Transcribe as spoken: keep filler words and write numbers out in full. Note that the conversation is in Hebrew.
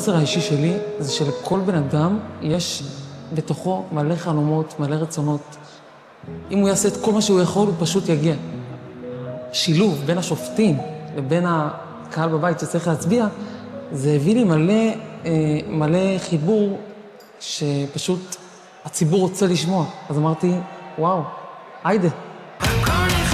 המסר האישי שלי זה שלכל בן אדם יש בתוכו מלא חלומות, מלא רצונות. אם הוא יעשה את כל מה שהוא יכול, הוא פשוט יגיע. שילוב בין השופטים לבין הקהל בבית שצריך להצביע, זה הביא לי מלא, מלא חיבור שפשוט הציבור רוצה לשמוע. אז אמרתי, וואו, היידה.